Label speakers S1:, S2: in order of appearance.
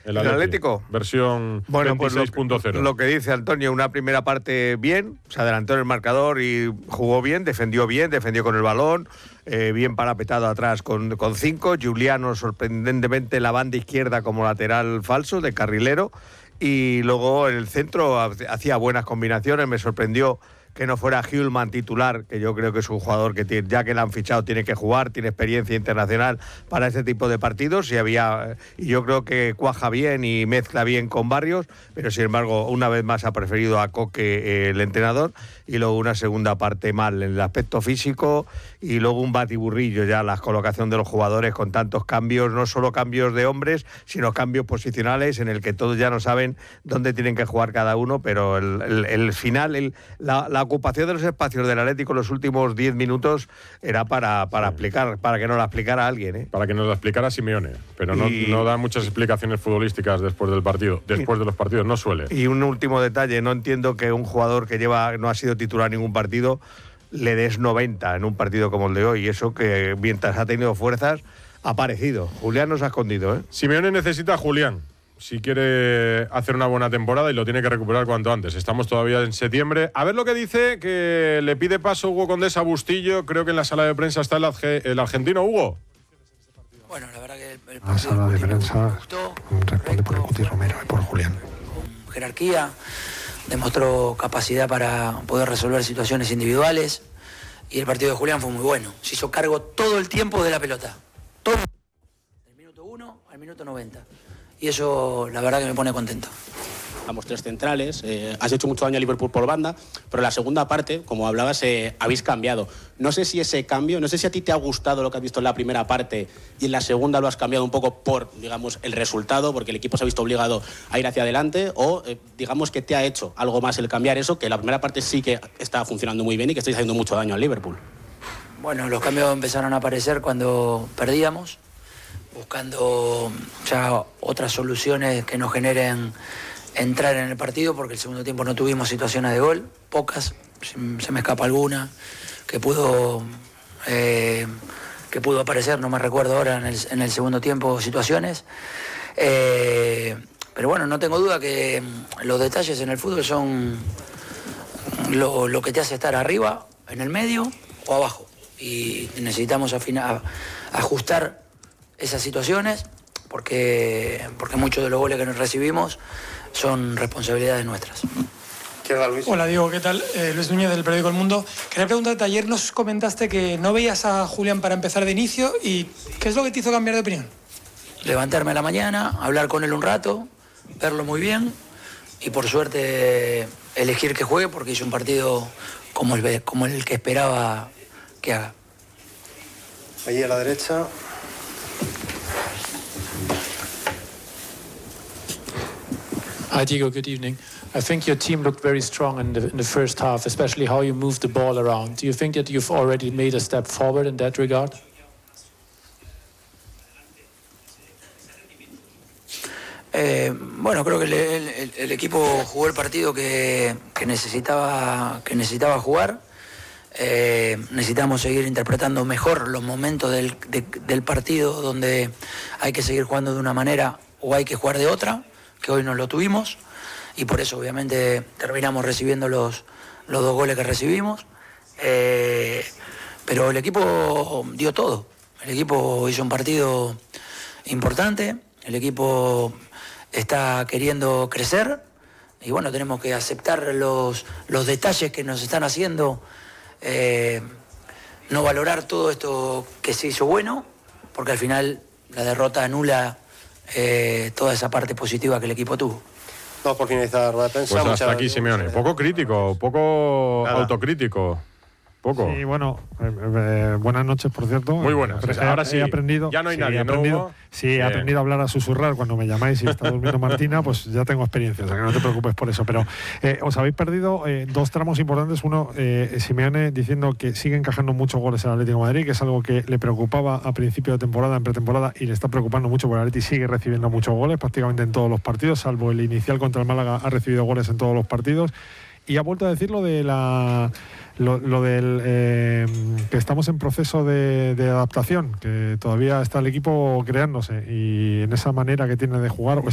S1: el Atlético.
S2: Versión
S1: bueno,
S2: 26.0.
S1: Pues lo que dice Antonio, una primera parte bien, se adelantó en el marcador y jugó bien, defendió con el balón, bien parapetado atrás con 5. Giuliano, sorprendentemente, la banda izquierda como lateral falso, de carrilero. Y luego en el centro hacía buenas combinaciones, me sorprendió que no fuera Hjulmand titular, que yo creo que es un jugador que ya que le han fichado tiene que jugar, tiene experiencia internacional para este tipo de partidos, y yo creo que cuaja bien y mezcla bien con Barrios, pero sin embargo una vez más ha preferido a Coque el entrenador, y luego una segunda parte mal en el aspecto físico, y luego un batiburrillo ya la colocación de los jugadores con tantos cambios, no solo cambios de hombres, sino cambios posicionales en el que todos ya no saben dónde tienen que jugar cada uno, pero el final, la ocupación de los espacios del Atlético en los últimos 10 minutos era para explicar, para que nos la explicara alguien, ¿eh?
S2: Para que nos la explicara Simeone, pero no da muchas explicaciones futbolísticas después del partido, después de los partidos, no suele.
S1: Y un último detalle, no entiendo que un jugador que no ha sido titular en ningún partido le des 90 en un partido como el de hoy, y eso que mientras ha tenido fuerzas ha aparecido. Julián nos ha escondido, ¿eh?
S2: Simeone necesita a Julián si quiere hacer una buena temporada, y lo tiene que recuperar cuanto antes. Estamos todavía en septiembre. A ver lo que dice, que le pide paso Hugo Condés a Bustillo. Creo que en la sala de prensa está el argentino. Hugo.
S3: Bueno, la verdad que
S4: la sala de prensa responde por el Cuti Romero y por Julián.
S3: Con jerarquía, demostró capacidad para poder resolver situaciones individuales, y el partido de Julián fue muy bueno. Se hizo cargo todo el tiempo de la pelota. Todo. Del minuto 1 al minuto 90. Y eso, la verdad, que me pone contento.
S5: Damos 3 centrales, has hecho mucho daño a Liverpool por banda, pero en la segunda parte, como hablabas, habéis cambiado. No sé si ese cambio, no sé si a ti te ha gustado lo que has visto en la primera parte y en la segunda lo has cambiado un poco por, digamos, el resultado, porque el equipo se ha visto obligado a ir hacia adelante, o digamos que te ha hecho algo más el cambiar eso, que la primera parte sí que está funcionando muy bien y que estáis haciendo mucho daño al Liverpool.
S3: Bueno, los cambios empezaron a aparecer cuando perdíamos, buscando ya otras soluciones que nos generen entrar en el partido, porque el segundo tiempo no tuvimos situaciones de gol, pocas, se me escapa alguna que pudo aparecer, no me recuerdo ahora en el segundo tiempo situaciones, pero bueno, no tengo duda que los detalles en el fútbol son lo que te hace estar arriba, en el medio o abajo, y necesitamos ajustar esas situaciones, porque muchos de los goles que nos recibimos son responsabilidades nuestras.
S6: Hola Diego, ¿qué tal? Luis Núñez del periódico El Mundo. Quería preguntarte, ayer nos comentaste que no veías a Julián para empezar de inicio, y ¿qué es lo que te hizo cambiar de opinión?
S3: Levantarme a la mañana, hablar con él un rato, verlo muy bien, y por suerte elegir que juegue, porque hizo un partido como el que esperaba que haga.
S4: Allí a la derecha.
S7: Hi Diego, good evening. I think your team looked very strong in the first half, especially how you moved the ball around. Do you think that you've already made a step forward in that regard?
S3: Bueno, creo que el equipo jugó el partido que necesitaba jugar. Necesitamos seguir interpretando mejor los momentos del partido donde hay que seguir jugando de una manera o hay que jugar de otra, que hoy no lo tuvimos, y por eso obviamente terminamos recibiendo los 2 goles que recibimos, pero el equipo dio todo, el equipo hizo un partido importante, el equipo está queriendo crecer, y bueno, tenemos que aceptar los detalles que nos están haciendo, no valorar todo esto que se hizo bueno, porque al final la derrota anula toda esa parte positiva que el equipo tuvo.
S4: Vamos por finalizar la rueda de prensa.
S2: Pues hasta aquí Simeone. Poco crítico, poco autocrítico. Poco.
S8: Sí, bueno, buenas noches, por cierto.
S2: Muy buenas. Ahora sí,
S8: he aprendido,
S2: ya no hay nadie,
S8: he aprendido a hablar a susurrar cuando me llamáis y está durmiendo Martina, pues ya tengo experiencia, o sea que no te preocupes por eso. Pero os habéis perdido 2 tramos importantes. Uno, Simeone diciendo que sigue encajando muchos goles el Atlético de Madrid, que es algo que le preocupaba a principio de temporada, en pretemporada, y le está preocupando mucho porque el Atlético sigue recibiendo muchos goles prácticamente en todos los partidos, salvo el inicial contra el Málaga, ha recibido goles en todos los partidos. Y ha vuelto a decir lo del que estamos en proceso de adaptación, que todavía está el equipo creándose, y en esa manera que tiene de jugar